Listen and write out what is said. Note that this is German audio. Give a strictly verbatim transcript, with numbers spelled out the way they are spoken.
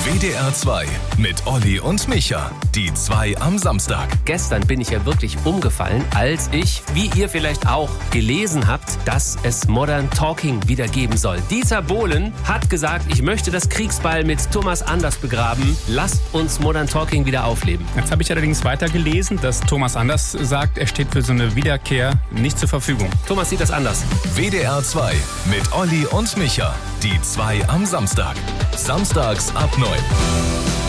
W D R zwei mit Olli und Micha. Die zwei am Samstag. Gestern bin ich ja wirklich umgefallen, als ich, wie ihr vielleicht auch, gelesen habt, dass es Modern Talking wieder geben soll. Dieter Bohlen hat gesagt, ich möchte das Kriegsbeil mit Thomas Anders begraben. Lasst uns Modern Talking wieder aufleben. Jetzt habe ich allerdings weitergelesen, dass Thomas Anders sagt, er steht für so eine Wiederkehr nicht zur Verfügung. Thomas sieht das anders. W D R zwei mit Olli und Micha. Die zwei am Samstag. Samstags ab neun.